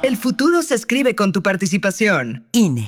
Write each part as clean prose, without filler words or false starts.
El futuro se escribe con tu participación. INE.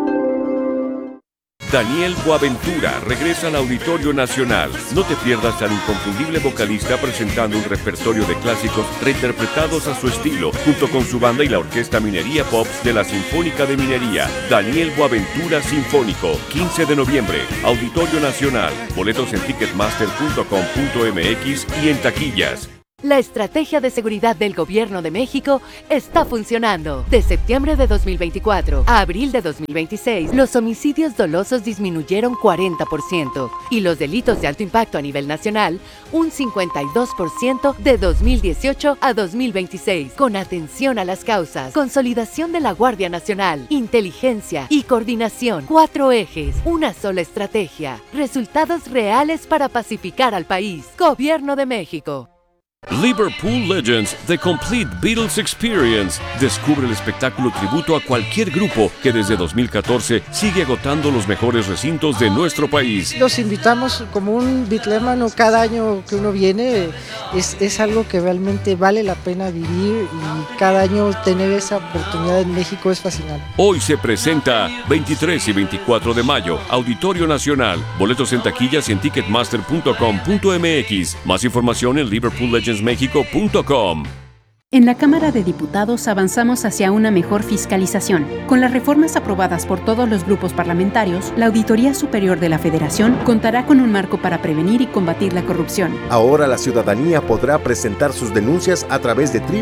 Daniel Boaventura regresa al Auditorio Nacional. No te pierdas al inconfundible vocalista presentando un repertorio de clásicos reinterpretados a su estilo, junto con su banda y la Orquesta Minería Pops de la Sinfónica de Minería. Daniel Boaventura Sinfónico, 15 de noviembre, Auditorio Nacional. Boletos en ticketmaster.com.mx y en taquillas. La estrategia de seguridad del Gobierno de México está funcionando. De septiembre de 2024 a abril de 2026, los homicidios dolosos disminuyeron 40% y los delitos de alto impacto a nivel nacional un 52% de 2018 a 2026. Con atención a las causas, consolidación de la Guardia Nacional, inteligencia y coordinación. 4 ejes, una sola estrategia. Resultados reales para pacificar al país. Gobierno de México. Liverpool Legends, The Complete Beatles Experience. Descubre el espectáculo tributo a cualquier grupo que desde 2014 sigue agotando los mejores recintos de nuestro país. Los invitamos como un bitlémano cada año que uno viene. Es algo que realmente vale la pena vivir y cada año tener esa oportunidad en México es fascinante. Hoy se presenta 23 y 24 de mayo, Auditorio Nacional. Boletos en taquillas y en ticketmaster.com.mx. Más información en liverpoollegendsmexico.com. En la Cámara de Diputados avanzamos hacia una mejor fiscalización. Con las reformas aprobadas por todos los grupos parlamentarios, la Auditoría Superior de la Federación contará con un marco para prevenir y combatir la corrupción. Ahora la ciudadanía podrá presentar sus denuncias a través de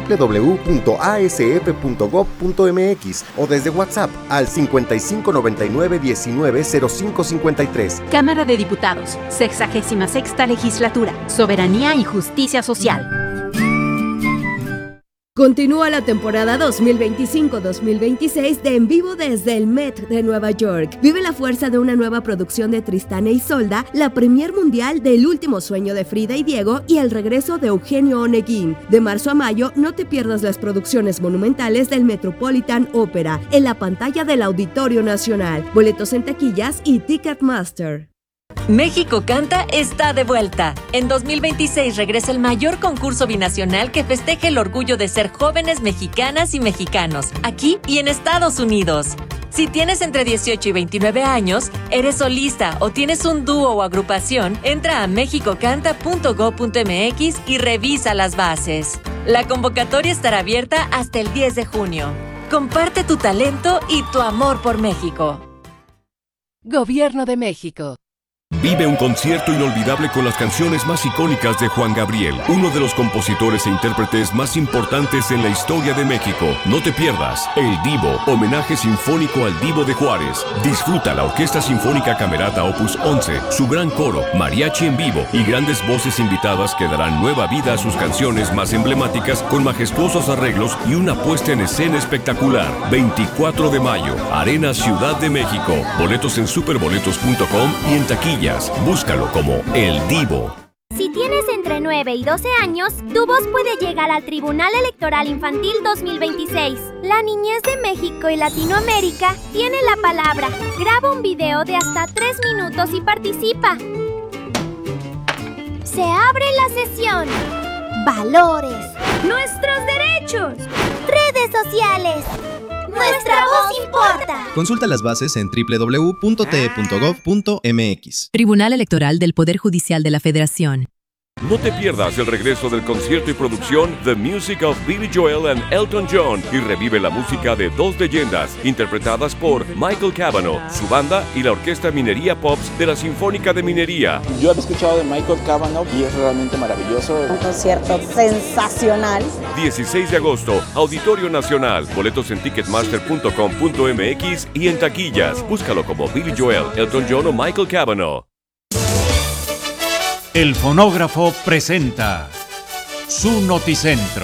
www.asf.gov.mx o desde WhatsApp al 5599-190553. Cámara de Diputados, 66ª Legislatura, Soberanía y Justicia Social. Continúa la temporada 2025-2026 de En Vivo desde el Met de Nueva York. Vive la fuerza de una nueva producción de Tristán e Isolda, la premier mundial del Último Sueño de Frida y Diego y el regreso de Eugenio Oneguín. De marzo a mayo, no te pierdas las producciones monumentales del Metropolitan Opera en la pantalla del Auditorio Nacional. Boletos en taquillas y Ticketmaster. México Canta está de vuelta. En 2026 regresa el mayor concurso binacional que festeja el orgullo de ser jóvenes mexicanas y mexicanos, aquí y en Estados Unidos. Si tienes entre 18 y 29 años, eres solista o tienes un dúo o agrupación, entra a mexicocanta.go.mx y revisa las bases. La convocatoria estará abierta hasta el 10 de junio. Comparte tu talento y tu amor por México. Gobierno de México. Vive un concierto inolvidable con las canciones más icónicas de Juan Gabriel, uno de los compositores e intérpretes más importantes en la historia de México. No te pierdas El Divo, homenaje sinfónico al Divo de Juárez. Disfruta la Orquesta Sinfónica Camerata Opus 11, su gran coro, mariachi en vivo y grandes voces invitadas que darán nueva vida a sus canciones más emblemáticas con majestuosos arreglos y una puesta en escena espectacular. 24 de mayo, Arena Ciudad de México. Boletos en superboletos.com y en taquilla. Búscalo como El Divo. Si tienes entre 9 y 12 años, tu voz puede llegar al Tribunal Electoral Infantil 2026. La niñez de México y Latinoamérica tiene la palabra. Graba un video de hasta 3 minutos y participa. Se abre la sesión. Valores. Nuestros derechos. Redes sociales. ¡Nuestra voz importa! Consulta las bases en www.te.gov.mx. Tribunal Electoral del Poder Judicial de la Federación. No te pierdas el regreso del concierto y producción The Music of Billy Joel and Elton John y revive la música de dos leyendas interpretadas por Michael Cavanaugh, su banda y la Orquesta Minería Pops de la Sinfónica de Minería. Yo he escuchado de Michael Cavanaugh y es realmente maravilloso. Un concierto sensacional. 16 de agosto, Auditorio Nacional. Boletos en ticketmaster.com.mx y en taquillas. Búscalo como Billy Joel, Elton John o Michael Cavanaugh. El fonógrafo presenta su Noticentro.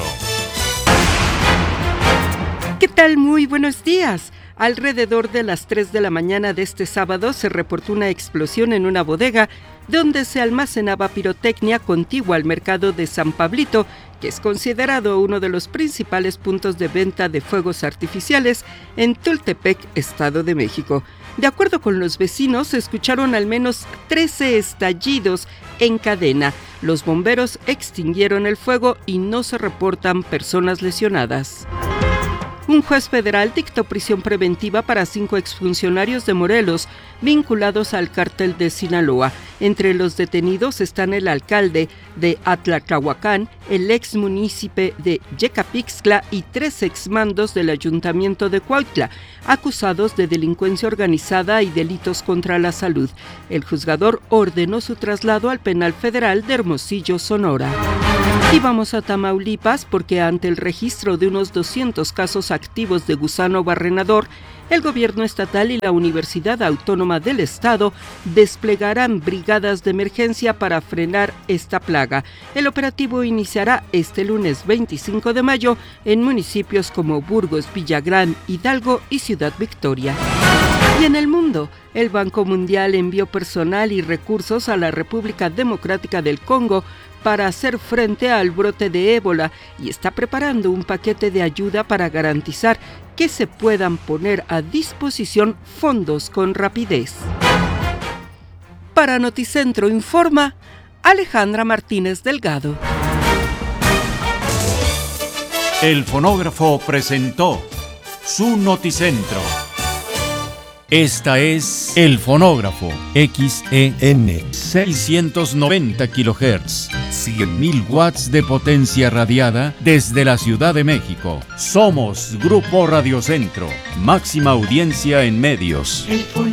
¿Qué tal? Muy buenos días. Alrededor de las 3 de la mañana de este sábado se reportó una explosión en una bodega donde se almacenaba pirotecnia contigua al mercado de San Pablito, que es considerado uno de los principales puntos de venta de fuegos artificiales en Tultepec, Estado de México. De acuerdo con los vecinos, se escucharon al menos 13 estallidos en cadena. Los bomberos extinguieron el fuego y no se reportan personas lesionadas. Un juez federal dictó prisión preventiva para 5 exfuncionarios de Morelos vinculados al cártel de Sinaloa. Entre los detenidos están el alcalde de Atlacahuacán, el ex munícipe de Yecapixtla y 3 exmandos del ayuntamiento de Cuautla, acusados de delincuencia organizada y delitos contra la salud. El juzgador ordenó su traslado al penal federal de Hermosillo, Sonora. Y vamos a Tamaulipas porque ante el registro de unos 200 casos activos de gusano barrenador, el gobierno estatal y la Universidad Autónoma del Estado desplegarán brigadas de emergencia para frenar esta plaga. El operativo iniciará este lunes 25 de mayo en municipios como Burgos, Villagrán, Hidalgo y Ciudad Victoria. Y en el mundo, el Banco Mundial envió personal y recursos a la República Democrática del Congo para hacer frente al brote de ébola y está preparando un paquete de ayuda para garantizar que se puedan poner a disposición fondos con rapidez. Para Noticentro informa Alejandra Martínez Delgado. El fonógrafo presentó su Noticentro. Esta es El Fonógrafo, XEN, 690 kHz, 100.000 watts de potencia radiada desde la Ciudad de México. Somos Grupo Radio Centro, máxima audiencia en medios. El